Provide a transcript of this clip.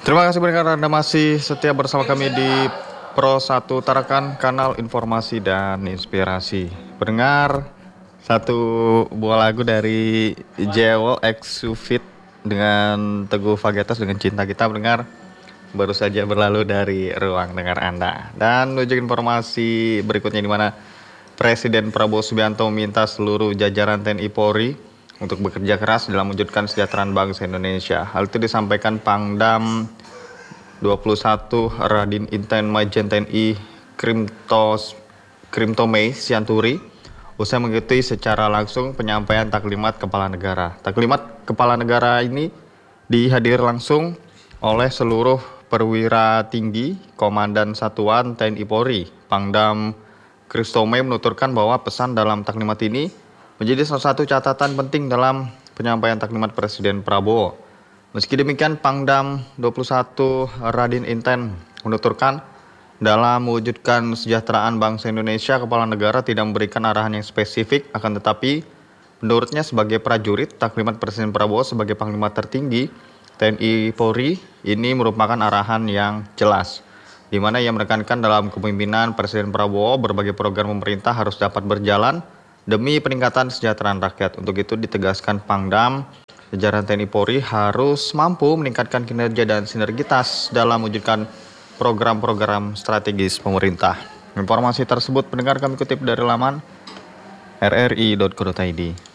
Terima kasih pendengar Anda masih setia bersama kami di Pro 1 Tarakan, kanal informasi dan inspirasi. Pendengar, satu buah lagu dari Jewel X Sufit dengan Teguh Fagetas dengan Cinta Kita, pendengar, baru saja berlalu dari ruang dengar Anda. Dan menuju informasi berikutnya, di mana Presiden Prabowo Subianto meminta seluruh jajaran TNI Polri untuk bekerja keras dalam mewujudkan kesejahteraan bangsa Indonesia. Hal itu disampaikan Pangdam 21 Radin Inten Majen TNI Krimtomei Sianturi usai mengikuti secara langsung penyampaian taklimat kepala negara. Taklimat kepala negara ini dihadir langsung oleh seluruh perwira tinggi Komandan Satuan TNI Polri. Pangdam Krimtomei menuturkan bahwa pesan dalam taklimat ini menjadi salah satu catatan penting dalam penyampaian taklimat Presiden Prabowo. Meski demikian, Pangdam 21 Radin Inten menuturkan dalam mewujudkan kesejahteraan bangsa Indonesia, kepala negara tidak memberikan arahan yang spesifik, akan tetapi menurutnya sebagai prajurit, taklimat Presiden Prabowo sebagai Panglima tertinggi TNI Polri ini merupakan arahan yang jelas, di mana ia menekankan dalam kepemimpinan Presiden Prabowo berbagai program pemerintah harus dapat berjalan demi peningkatan kesejahteraan rakyat. Untuk itu ditegaskan Pangdam, jajaran TNI Polri harus mampu meningkatkan kinerja dan sinergitas dalam mewujudkan program-program strategis pemerintah. Informasi tersebut pendengar kami kutip dari laman rri.co.id.